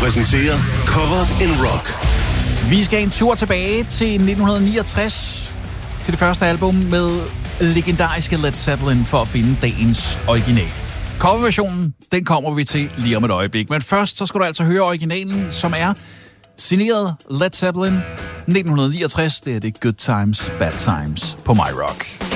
præsenterer Covered in Rock. Vi skal en tur tilbage til 1969, til det første album med legendariske Led Zeppelin, for at finde dagens original. Coverversionen, den kommer vi til lige om et øjeblik. Men først så skal du altså høre originalen, som er signeret Led Zeppelin 1969. Det er det Good Times, Bad Times på My Rock.